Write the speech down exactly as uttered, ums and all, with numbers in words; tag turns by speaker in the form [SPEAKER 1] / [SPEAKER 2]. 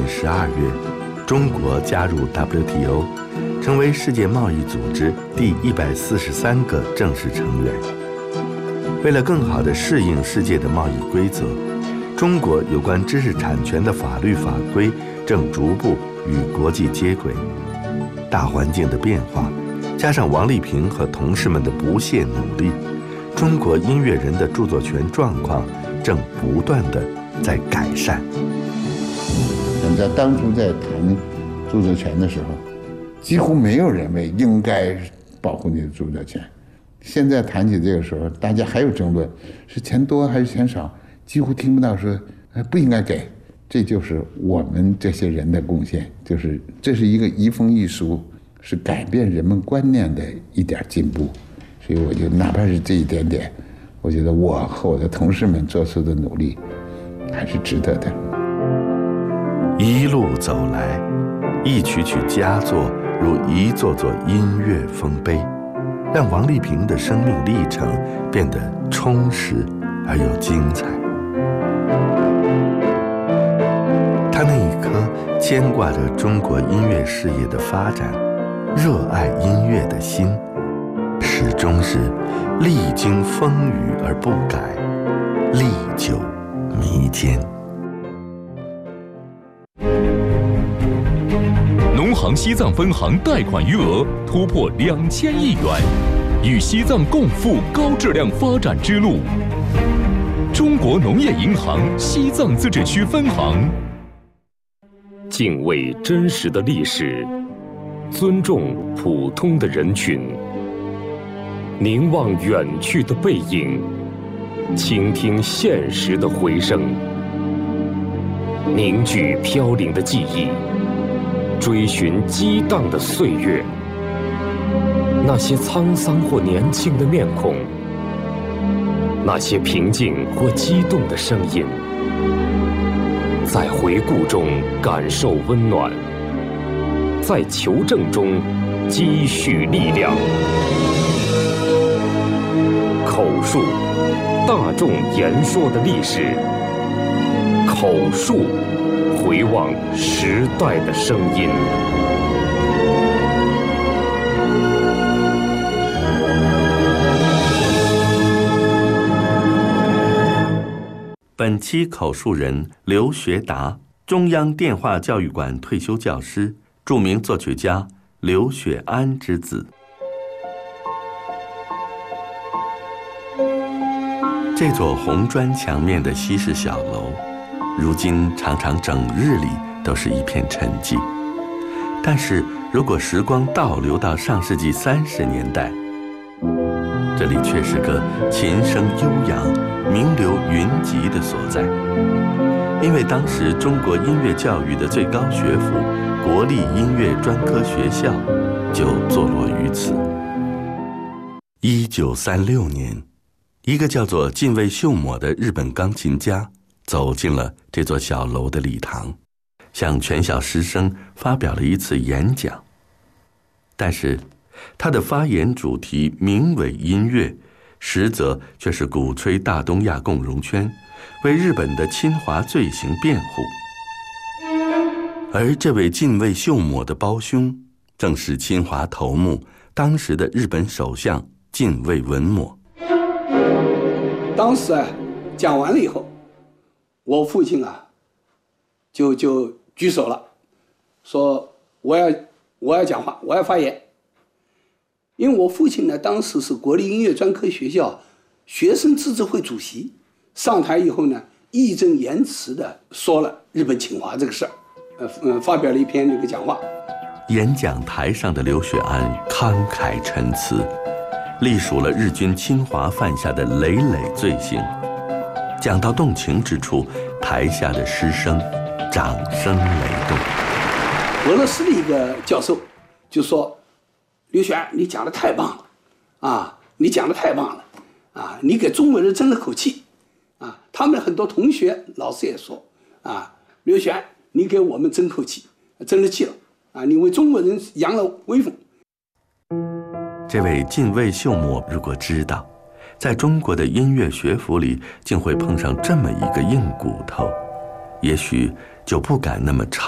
[SPEAKER 1] 十二月，中国加入 W T O， 成为世界贸易组织第一百四十三个正式成员。为了更好地适应世界的贸易规则，中国有关知识产权的法律法规正逐步与国际接轨。大环境的变化，加上王丽萍和同事们的不懈努力，中国音乐人的著作权状况正不断地在改善。
[SPEAKER 2] 人家当初在谈著作权的时候，几乎没有人为应该保护你的著作权。现在谈起这个时候，大家还有争论，是钱多还是钱少，几乎听不到说不应该给。这就是我们这些人的贡献，就是这是一个移风易俗，是改变人们观念的一点进步。所以我觉得哪怕是这一点点，我觉得我和我的同事们做出的努力还是值得的。
[SPEAKER 1] 一路走来，一曲曲佳作如一座座音乐丰碑，让王丽萍的生命历程变得充实而又精彩。她那一颗牵挂着中国音乐事业的发展、热爱音乐的心，始终是历经风雨而不改，历久弥坚。
[SPEAKER 3] 农行西藏分行贷款余额突破两千亿元，与西藏共赴高质量发展之路。中国农业银行西藏自治区分行。敬畏真实的历史，尊重普通的人群，凝望远去的背影，倾听现实的回声，凝聚飘零的记忆，追寻激荡的岁月。那些沧桑或年轻的面孔，那些平静或激动的声音，在回顾中感受温暖，在求证中积蓄力量。口述，大众言说的历史；口述，回望时代的声音。
[SPEAKER 1] 本期口述人刘学达，中央电话教育馆退休教师，著名作曲家刘雪安之子。这座红砖墙面的西式小楼，如今常常整日里都是一片沉寂。但是如果时光倒流到上世纪三十年代，这里却是个琴声悠扬、名流云集的所在。因为当时中国音乐教育的最高学府国立音乐专科学校就坐落于此。一九三六年，一个叫做近卫秀抹的日本钢琴家走进了这座小楼的礼堂，向全校师生发表了一次演讲。但是他的发言主题名为音乐，实则却是鼓吹大东亚共荣圈，为日本的侵华罪行辩护。而这位近卫秀抹的胞兄，正是侵华头目当时的日本首相近卫文麿。
[SPEAKER 4] 当时啊，讲完了以后，我父亲啊，就就举手了，说我要我要讲话，我要发言。因为我父亲呢，当时是国立音乐专科学校学生自治会主席，上台以后呢，义正言辞地说了日本侵华这个事儿，呃呃，发表了一篇那个讲话。
[SPEAKER 1] 演讲台上的刘雪安慷慨陈词，历数了日军侵华犯下的累累罪行。讲到动情之处，台下的师生掌声雷动。
[SPEAKER 4] 俄罗斯的一个教授就说：“刘雪安，你讲的太棒了，啊，你讲的太棒了，啊，你给中国人争了口气，啊，他们很多同学、老师也说，啊，刘雪安，你给我们争口气，争了气了，啊，你为中国人扬了威风。”
[SPEAKER 1] 这位近卫秀抹如果知道，在中国的音乐学府里竟会碰上这么一个硬骨头，也许就不敢那么